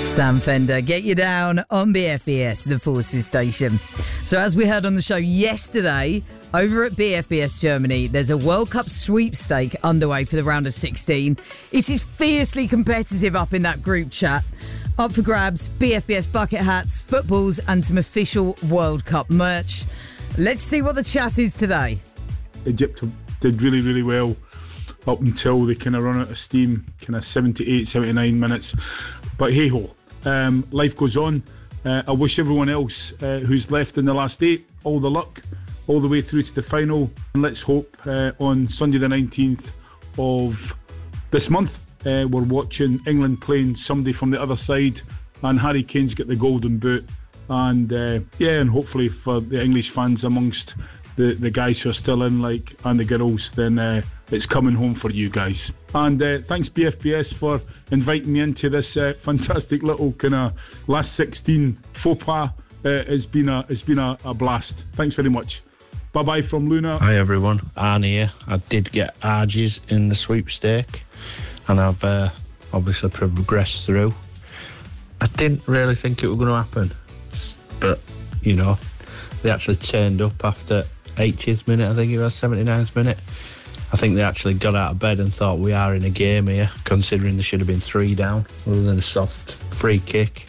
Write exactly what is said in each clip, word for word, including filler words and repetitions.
Sam Fender, get you down on B F B S, the Forces station. So as we heard on the show yesterday, over at B F B S Germany, there's a World Cup sweepstake underway for the round of sixteen. It is fiercely competitive up in that group chat. Up for grabs, B F B S bucket hats, footballs and some official World Cup merch. Let's see what the chat is today. Egypt did really, really well up until they kind of run out of steam, kind of seventy-eight, seventy-nine minutes. But hey-ho, um, life goes on. Uh, I wish everyone else uh, who's left in the last eight all the luck, all the way through to the final. And let's hope uh, on Sunday the nineteenth of this month, uh, we're watching England playing somebody from the other side, and Harry Kane's got the golden boot. And uh, yeah, and hopefully for the English fans amongst the, the guys who are still in, like, and the girls, then uh, it's coming home for you guys. And uh, thanks B F B S for inviting me into this uh, fantastic little kind of last sixteen faux pas. Uh, it's been a it's been a, a blast. Thanks very much. Bye bye from Luna. Hi everyone, Arne here. I did get Arges in the sweepstake, and I've uh, obviously progressed through. I didn't really think it was going to happen, but you know, they actually turned up after eightieth minute. I think it was seventy-ninth minute. I think they actually got out of bed and thought we are in a game here, considering there should have been three down other than a soft free kick.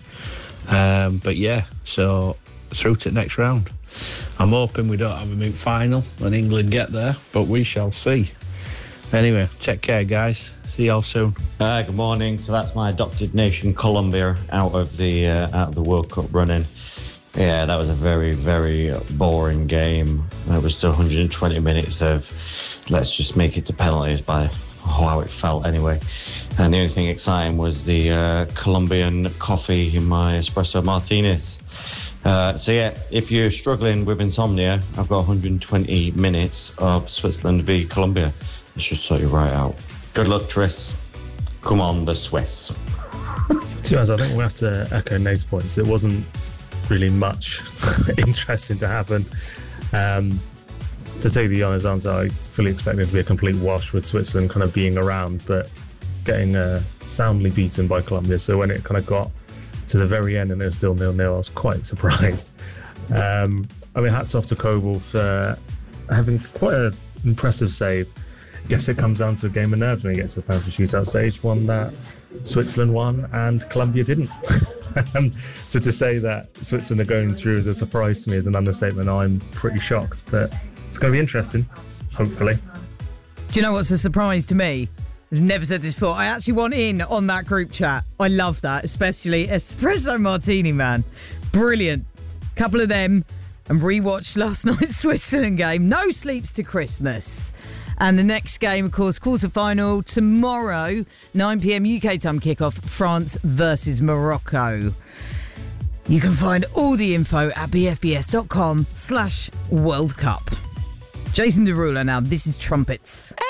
Um, but yeah, so through to the next round. I'm hoping we don't have a mid final when England get there, but we shall see. Anyway, take care, guys. See y'all soon. Uh, good morning. So that's my adopted nation, Colombia, out of the uh, out of the World Cup running. Yeah, that was a very, very boring game. It was still one hundred twenty minutes of let's just make it to penalties by how it felt anyway. And the only thing exciting was the uh, Colombian coffee in my espresso martinis. Uh, so yeah, if you're struggling with insomnia, I've got one hundred twenty minutes of Switzerland v Colombia. It should sort you right out. Good luck, Tris. Come on, the Swiss. To be honest, I think we have to echo Nate's points. It wasn't really much interesting to happen. Um, to take the honest answer, I fully expected it to be a complete wash with Switzerland kind of being around, but getting uh, soundly beaten by Colombia. So when it kind of got to the very end and it was still nil-nil, I was quite surprised. Um, I mean, hats off to Kobel for having quite an impressive save. I guess it comes down to a game of nerves when you get to a penalty shootout stage, one that Switzerland won and Colombia didn't. And so to say that Switzerland are going through as a surprise to me is an understatement. I'm pretty shocked, but it's going to be interesting, hopefully. Do you know what's a surprise to me? I've never said this before. I actually want in on that group chat. I love that, especially Espresso Martini, man. Brilliant. Couple of them, and rewatched last night's Switzerland game. No sleeps to Christmas. And the next game, of course, quarter-final tomorrow, nine p.m. U K time kickoff, France versus Morocco. You can find all the info at bfbs.com slash World Cup. Jason Derulo now, this is Trumpets.